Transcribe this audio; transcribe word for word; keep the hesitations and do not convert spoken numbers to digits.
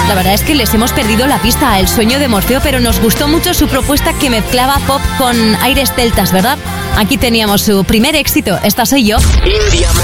La verdad es que les hemos perdido la pista a El sueño de Morfeo, pero nos gustó mucho su propuesta que mezclaba pop con aires celtas, ¿verdad? Aquí teníamos su primer éxito, Esta soy yo. India